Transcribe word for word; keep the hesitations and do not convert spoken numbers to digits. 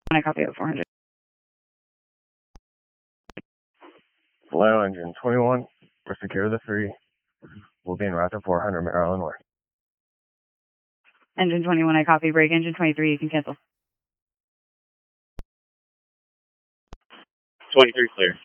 I copy at four hundred. Hello, engine twenty-one. We're secure the three. We'll be in route to four hundred Maryland North. Engine twenty-one, I copy. Break. Engine twenty-three, you can cancel. twenty-three clear.